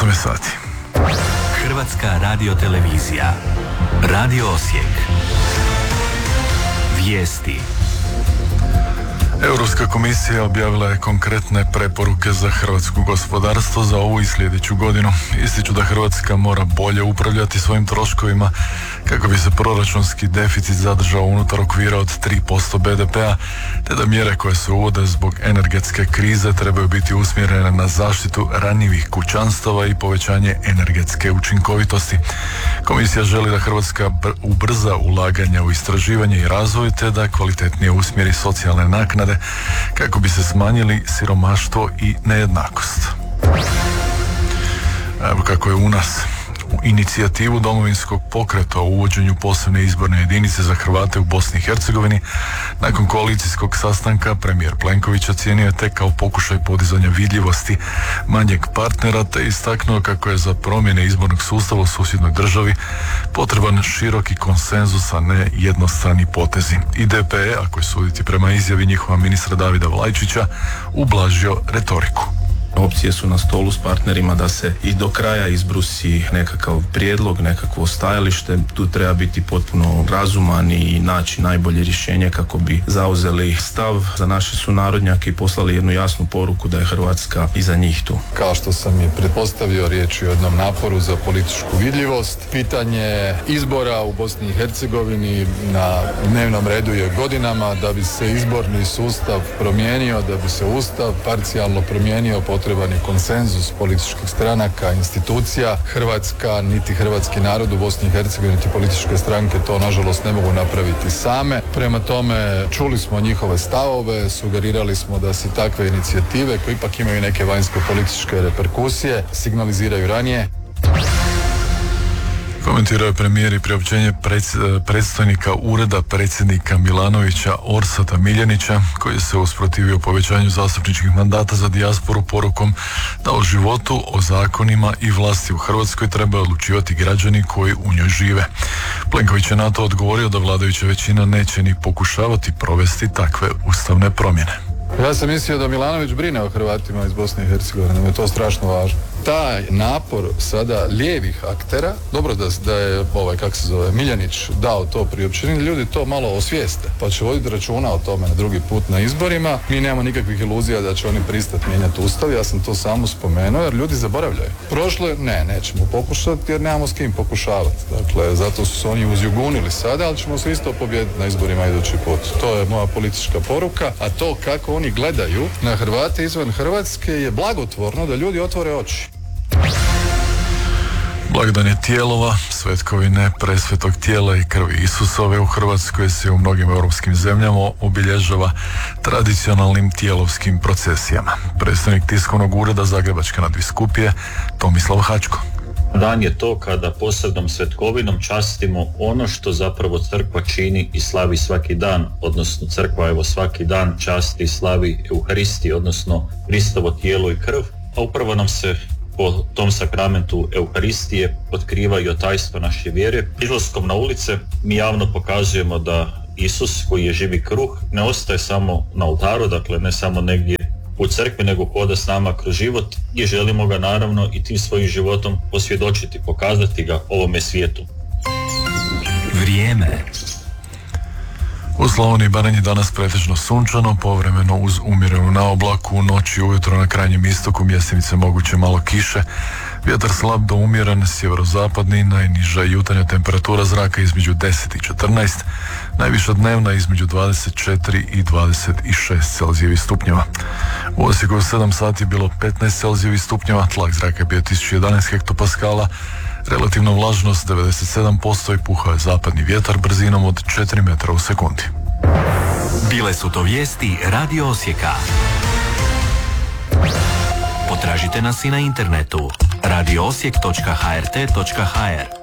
8 je sati. Hrvatska radiotelevizija. Radio Osijek. Vijesti. Europska komisija objavila je konkretne preporuke za hrvatsko gospodarstvo za ovu i sljedeću godinu. Ističu da Hrvatska mora bolje upravljati svojim troškovima kako bi se proračunski deficit zadržao unutar okvira od 3% BDP-a, te da mjere koje se uvode zbog energetske krize trebaju biti usmjerene na zaštitu ranjivih kućanstava i povećanje energetske učinkovitosti. Komisija želi da Hrvatska ubrza ulaganja u istraživanje i razvoj, te da kvalitetnije usmjeri socijalne naknade kako bi se smanjili siromaštvo i nejednakost. Evo kako je u nas. U inicijativu Domovinskog pokreta o uvođenju posebne izborne jedinice za Hrvate u Bosni i Hercegovini nakon koalicijskog sastanka premijer Plenković ocijenio je tek kao pokušaj podizanja vidljivosti manjeg partnera, te istaknuo kako je za promjene izbornog sustava u susjednoj državi potreban široki konsenzus, a ne jednostrani potezi. I DPE, ako je suditi prema izjavi njihova ministra Davida Vlajčića, ublažio retoriku. Opcije su na stolu s partnerima da se i do kraja izbrusi nekakav prijedlog, nekakvo stajalište. Tu treba biti potpuno razuman i naći najbolje rješenje kako bi zauzeli stav za naše sunarodnjake i poslali jednu jasnu poruku da je Hrvatska iza njih tu. Kao što sam i pretpostavio, riječ je o jednom naporu za političku vidljivost. Pitanje izbora u Bosni i Hercegovini na dnevnom redu je godinama. Da bi se izborni sustav promijenio, da bi se ustav parcijalno promijenio, potreban je konsenzus političkih stranaka, institucija. Hrvatska, niti hrvatski narod u Bosni i Hercegovini, niti političke stranke to nažalost ne mogu napraviti same. Prema tome, čuli smo njihove stavove, sugerirali smo da se takve inicijative, koje ipak imaju neke vanjsko-političke reperkusije, signaliziraju ranije. Komentirao je premijer i priopćenje predstojnika ureda predsjednika Milanovića Orsata Miljenića, koji se usprotivio povećanju zastupničkih mandata za dijasporu porukom da o životu, o zakonima i vlasti u Hrvatskoj trebaju odlučivati građani koji u njoj žive. Plenković je na to odgovorio da vladajuća većina neće ni pokušavati provesti takve ustavne promjene. Ja sam mislio da Milanović brine o Hrvatima iz Bosne i Hercegovine, da je to strašno važno. Taj napor sada lijevih aktera, dobro da je Miljanić dao to priopćenje, ljudi to malo osvijeste, pa će voditi računa o tome na drugi put na izborima. Mi nemamo nikakvih iluzija da će oni pristati mijenjati ustav, ja sam to samo spomenuo jer ljudi zaboravljaju. Prošlo je, nećemo pokušati jer nemamo s kim pokušavati. Dakle, zato su se oni uzjugunili sada, ali ćemo se isto pobijediti na izborima idući put. To je moja politička poruka, a to kako oni gledaju na Hrvate izvan Hrvatske je blagotvorno da ljudi otvore oči. Blagdan je tijelova, svetkovine presvetog tijela i krvi Isusove u Hrvatskoj se u mnogim europskim zemljama obilježava tradicionalnim tijelovskim procesijama. Predstavnik tiskovnog ureda Zagrebačke nadbiskupije Tomislav Hačko. Dan je to kada posebnom svetkovinom častimo ono što zapravo crkva čini i slavi svaki dan, odnosno crkva svaki dan časti i slavi Euharistiju, odnosno Kristovo tijelo i krv, a upravo nam se po tom sakramentu Euharistije otkrivaju tajstva naše vjere. Izlaskom na ulice mi javno pokazujemo da Isus, koji je živi kruh, ne ostaje samo na oltaru, dakle ne samo negdje u crkvi, nego hoda s nama kroz život i želimo ga naravno i tim svojim životom posvjedočiti, pokazati ga ovome svijetu. Vrijeme. U Slavoniji i Baranji danas pretežno sunčano, povremeno uz umjerenu naoblaku, u noći i ujutro na krajnjem istoku mjestimice moguće malo kiše, vjetar slab do umjeren, sjeverozapadni, najniža jutarnja temperatura zraka između 10 i 14, najviša dnevna između 24 i 26 Celzijevih stupnjeva. U Osijeku u 7 sati bilo 15 Celzijevih stupnjeva, tlak zraka je bio 1011 hektopaskala, relativna vlažnost 97% i puhao je zapadni vjetar brzinom od 4 metra u sekundi. Bile su to vijesti Radio Osijeka. Potražite nas i na internetu radioosijek.hrt.hr.